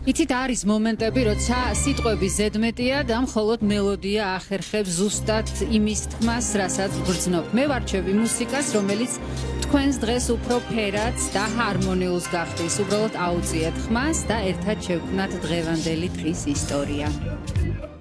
იცით არის მომენტები, როცა სიტყვები ზედმეტია და მხოლოდ მელოდია ახერხებს ზუსტად იმის თქმას, რასაც გრძნობ. მე ვარჩევი მუსიკას, რომელიც თქვენს დღეს უფრო ფერად და ჰარმონიულს გახდის. უბრალოდ აუწიეთ ხმას და ერთად შევქმნათ დღევანდელი დღის ისტორია.